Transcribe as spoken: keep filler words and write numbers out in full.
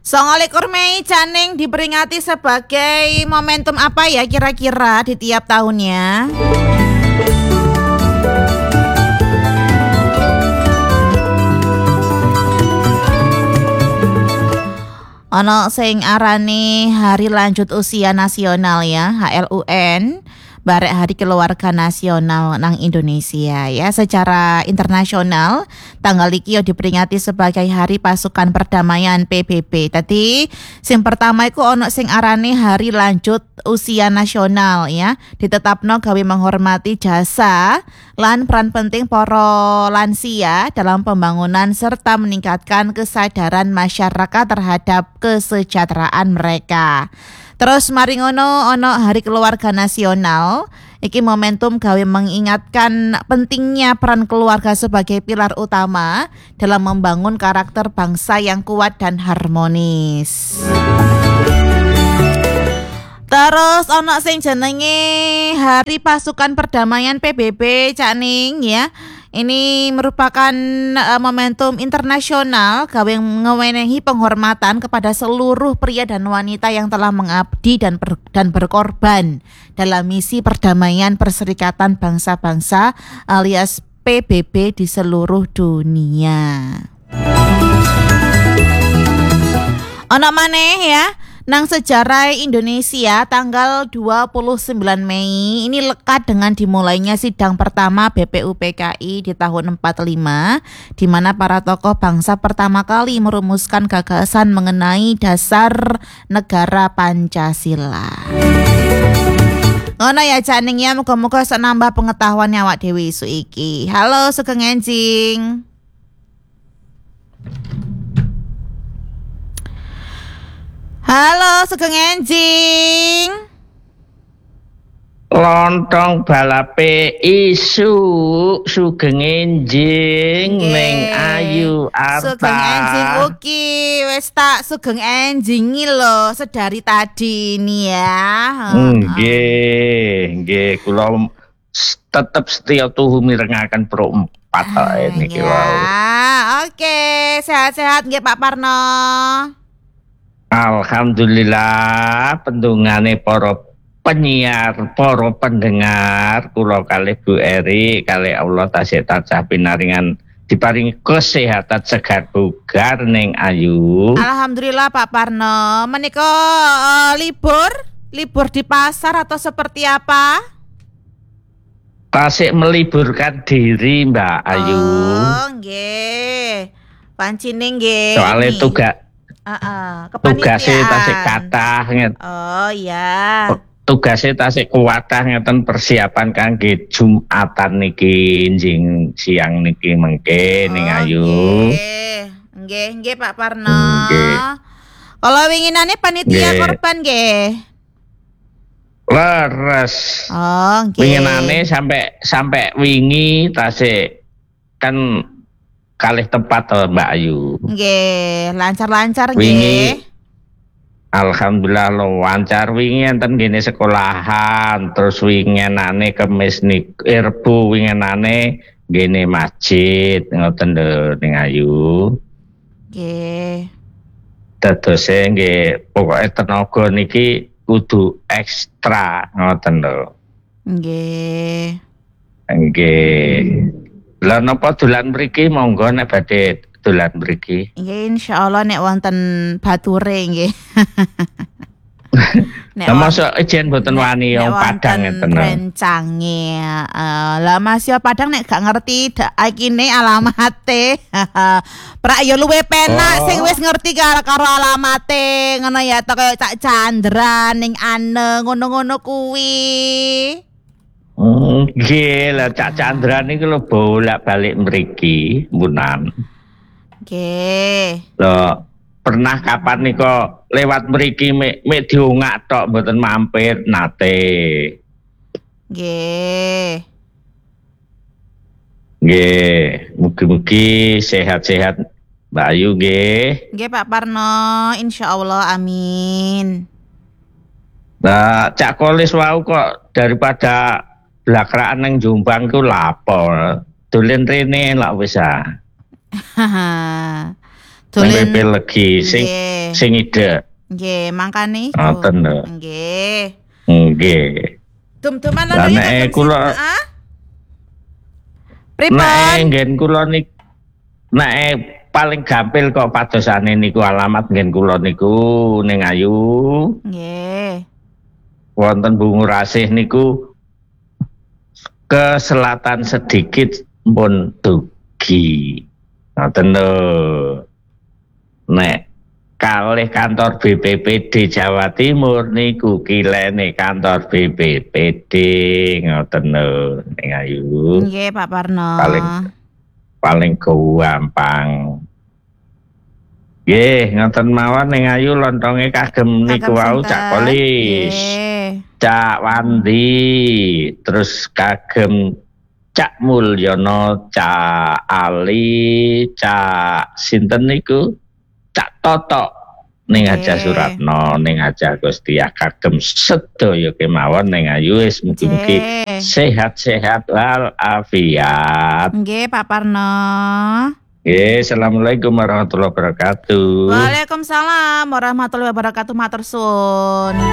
Songolikur Mei Caning diperingati sebagai momentum apa ya kira-kira di tiap tahunnya? Ono sing arani Hari Lanjut Usia Nasional ya, H L U N. Barek Hari Keluarga Nasional nang Indonesia ya. Secara internasional tanggal iki yo diperingati sebagai Hari Pasukan Perdamaian P B B. Tadi sing pertama iku ono sing arane Hari Lanjut Usia Nasional ya. Ditetapno gawe menghormati jasa lan peran penting para lansia dalam pembangunan serta meningkatkan kesadaran masyarakat terhadap kesejahteraan mereka. Terus mari ngono ono Hari Keluarga Nasional. Iki momentum gawe mengingatkan pentingnya peran keluarga sebagai pilar utama dalam membangun karakter bangsa yang kuat dan harmonis. Terus ono sing jenenge Hari Pasukan Perdamaian P B B Cak Ning ya. Ini merupakan uh, momentum internasional gawe ngewenehi penghormatan kepada seluruh pria dan wanita yang telah mengabdi dan ber, dan berkorban dalam misi perdamaian Perserikatan Bangsa-Bangsa alias P B B di seluruh dunia. Ono maneh ya. Nang sejarah Indonesia tanggal dua puluh sembilan Mei ini lekat dengan dimulainya sidang pertama B P U P K I di tahun empat puluh lima di mana para tokoh bangsa pertama kali merumuskan gagasan mengenai dasar negara Pancasila. Ngono ya Caning ya, muga-muga iso nambah pengetahuan awak dhewe isu iki. Halo Sugeng Enjing. Halo Sugeng Enjing. Lontong balape isu Sugeng Enjing ning Ayu Arta. Sugeng Enjing uki wis tak Sugeng Enjingi lho sedari tadi ini ya. Nggih, nggih kula tetep setia tuhu mirengaken pro empat kok niki wae. Ya, oke, sehat-sehat nggih Pak Parno. Alhamdulillah pendungane para penyiar, para pendengar kula kalih Bu Eri, kalih Allah tasih tansah pinaringan diparingi kesehatan segar bugar ning Ayu. Alhamdulillah Pak Parno. Menika uh, libur, libur di pasar atau seperti apa? Tasik meliburkan diri Mbak Ayu. Oh, nggih. Pancine nggih. Soale tugas Heeh, uh, uh, tugasnya tasik kathah ngeten. Oh iya. Tugasnya tasik kuwatah ngeten persiapan kangge Jumatan niki njing siang niki mengke ning Ayu. Nggih, nggih, nggih Pak Parno. Nggih. Kalau winginane panitia nggih. Korban nggih. Leres. Oh, nggih. Winginane sampai sampai wingi tasik kan kalih tempat to Mbak Ayu. Nggih, lancar-lancar nggih. Alhamdulillah lancar wingi enten gene sekolahan, terus wingenane kemis nik Rebo wingenane gene masjid ngoten lho ning Ayu. Nggih. Dadose nggih pokoke tenaga niki kudu ekstra ngoten lho. Nggih. Nggih. Lah napa dolan mriki monggo nek badhe dolan mriki. Nggih insyaallah nek wonten bature nggih. Nek mosok ijen mboten wani wong Padang ngeten. Rencange. Uh, lah Mas yo Padang nek gak ngerti ikine alamate. Prak yo luwe penak oh. Sing wis ngerti karo, karo alamate ngono ya to kaya Cak Chandra ning ane ngono-ngono kuwi. Nggih, lah Cak Chandra niki lho bolak-balik mriki, mpunan. Nggih. Lho, pernah kapan nika lewat mriki mek mek diongak tok mboten mampir nate. Nggih. Nggih, mugi-mugi sehat-sehat Mbak Ayu nggih. Nggih Pak Parno, insyaallah amin. Nah, Cak Kolis wau kok daripada blakraan nang Jombang ku lapor. Dolen rene lak wis ah. Dolen P P legi sing nggih. sing ide. Nggih, mangkane iku. Ngoten lho. Nggih. Nggih. Dum-duman Lah lho ya nek kagem kula heeh. nek Pripun? nggen kula nik nek paling gampil kok padosane niku alamat nggen kula niku ning Ayu. Nggih. Wonten Bungurasih niku ke selatan sedikit pun dugi. Ngoten lho. Nek kalih kantor B P P D Jawa Timur niku kilene kantor B P P D ngoten lho ning Ayu. Nggih, Pak Parno. Paling paling gampang. Nggih, ngoten mawon ning Ayu lontonge kagem niku wau Cak Kolis. Cak Wandi, terus kagem Cak Mulyono, Cak Ali, Cak sinten niku? Cak Toto ning Aja Suratno, ning Aja Gustia kagem sedaya kemawon ning Ayu wis mugi-mugi sehat-sehat wal afiat. Nggih, Pak Parno. Nggih, assalamualaikum warahmatullahi wabarakatuh. Waalaikumsalam warahmatullahi wabarakatuh. Matur suwun.